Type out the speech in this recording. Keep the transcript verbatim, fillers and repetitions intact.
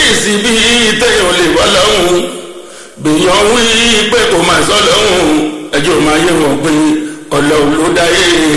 síbi téèyàn lè bọ́ lọ́hùn bèèyàn wí pé kò máa sọ lọ́hùn ẹjọ́ máa yé wọn pé ọlọ́run ló dáyé